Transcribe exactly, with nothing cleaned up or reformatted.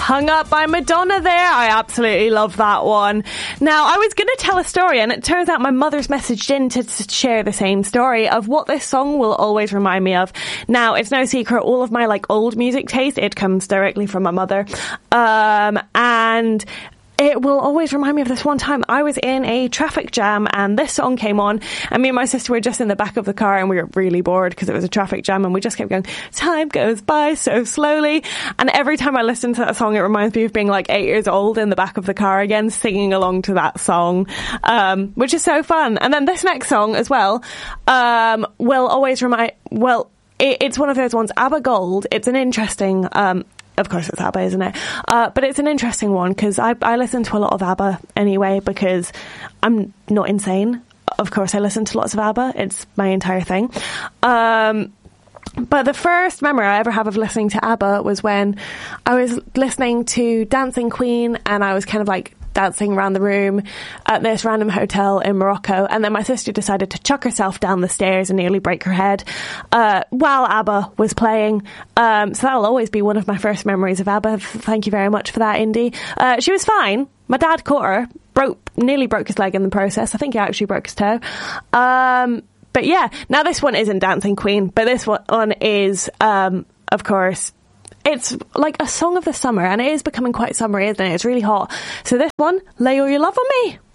Hung Up by Madonna there. I absolutely love that one. Now, I was going to tell a story, and it turns out my mother's messaged in to share the same story of what this song will always remind me of. Now, it's no secret, all of my like old music taste, it comes directly from my mother. Um, and it will always remind me of this one time. I was in a traffic jam and this song came on, and me and my sister were just in the back of the car and we were really bored because it was a traffic jam, and we just kept going, time goes by so slowly. And every time I listen to that song, it reminds me of being like eight years old in the back of the car again, singing along to that song, um, which is so fun. And then this next song as well, um, will always remind, well, it, it's one of those ones, ABBA Gold. It's an interesting, um, of course it's ABBA, isn't it? Uh, but it's an interesting one because I, I listen to a lot of ABBA anyway because I'm not insane. Of course I listen to lots of ABBA. It's my entire thing. Um, but the first memory I ever have of listening to ABBA was when I was listening to Dancing Queen, and I was kind of like dancing around the room at this random hotel in Morocco, and then my sister decided to chuck herself down the stairs and nearly break her head uh, while ABBA was playing. Um, so that'll always be one of my first memories of ABBA. Thank you very much for that, Indy. Uh, she was fine. My dad caught her, broke, nearly broke his leg in the process. I think he actually broke his toe. Um, but yeah, now this one isn't Dancing Queen, but this one is, um, of course, it's like a song of the summer, and it is becoming quite summery, isn't it? It's really hot. So this one, Lay All Your Love on Me.